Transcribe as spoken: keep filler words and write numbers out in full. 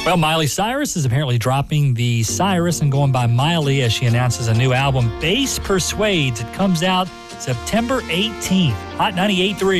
Well, Miley Cyrus is apparently dropping the Cyrus and going by Miley as she announces a new album, Bass Persuades. It comes out September eighteenth. Hot ninety-eight point three.